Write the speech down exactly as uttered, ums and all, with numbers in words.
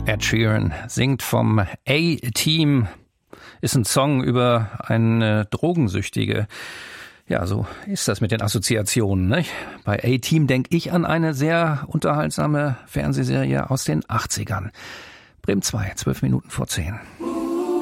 Ed Sheeran singt vom A-Team, ist ein Song über eine Drogensüchtige. Ja, so ist das mit den Assoziationen, nicht? Bei A-Team denke ich an eine sehr unterhaltsame Fernsehserie aus den achtzigern. Bremen zwei, zwölf Minuten vor zehn.